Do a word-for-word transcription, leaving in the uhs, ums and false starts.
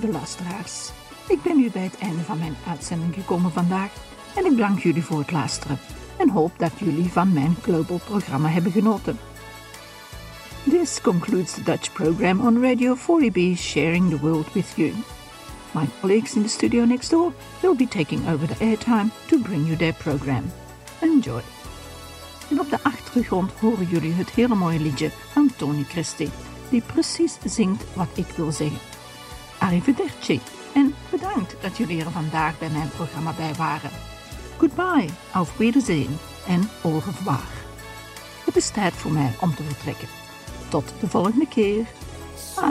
Lieve luisteraars, ik ben nu bij het einde van mijn uitzending gekomen vandaag en ik dank jullie voor het luisteren en hoop dat jullie van mijn Global programma hebben genoten. This concludes the Dutch program on Radio forty B, sharing the world with you. My colleagues in the studio next door will be taking over the airtime to bring you their program. Enjoy. En op de achtergrond horen jullie het hele mooie liedje van Tony Christie, die precies zingt wat ik wil zeggen. Arrivederci en bedankt dat jullie er vandaag bij mijn programma bij waren. Goodbye, auf Wiedersehen en au revoir. Het is tijd voor mij om te vertrekken. Tot de volgende keer.